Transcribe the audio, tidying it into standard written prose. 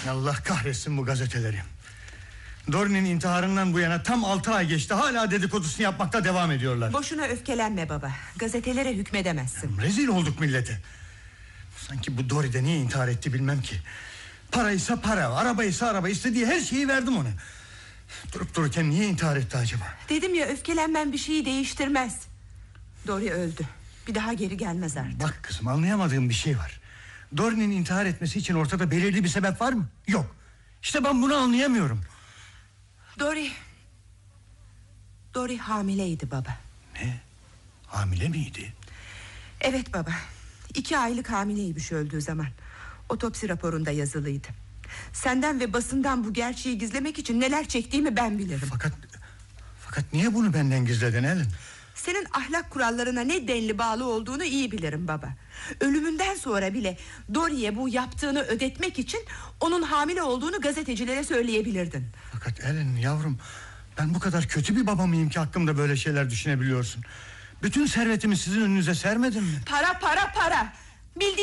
Allah kahretsin bu gazeteleri. Dory'nin intiharından bu yana tam 6 ay geçti. Hala dedikodusunu yapmakta devam ediyorlar. Boşuna öfkelenme baba. Gazetelere hükmedemezsin. Rezil olduk millete. Sanki bu Dory de niye intihar etti bilmem ki. Paraysa para, arabaysa araba, istediği her şeyi verdim ona. Durup dururken niye intihar etti acaba? Dedim ya, öfkelenmen bir şeyi değiştirmez. Dory öldü. Bir daha geri gelmez artık. Bak kızım, anlayamadığım bir şey var. Dory'nin intihar etmesi için ortada belirli bir sebep var mı? Yok. İşte ben bunu anlayamıyorum. Dory hamileydi baba. Ne? Hamile miydi? Evet baba. 2 aylık hamileymiş öldüğü zaman. Otopsi raporunda yazılıydı. Senden ve basından bu gerçeği gizlemek için neler çektiğimi ben bilirim. Fakat niye bunu benden gizledin Ellen? Senin ahlak kurallarına ne denli bağlı olduğunu iyi bilirim baba. Ölümünden sonra bile Dory'e bu yaptığını ödetmek için onun hamile olduğunu gazetecilere söyleyebilirdin. Fakat Ellen yavrum, ben bu kadar kötü bir baba mıyım ki hakkımda böyle şeyler düşünebiliyorsun? Bütün servetimi sizin önünüze sermedim mi? Para. Bildiğin